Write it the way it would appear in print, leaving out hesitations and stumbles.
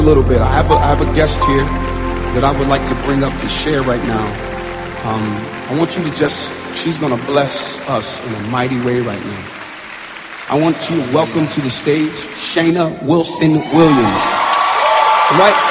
A little bit. I have a guest here that I would like to bring up to share right now. I want you to she's going to bless us in a mighty way right now. I want you to welcome to the stage Shayna Wilson Williams. All right?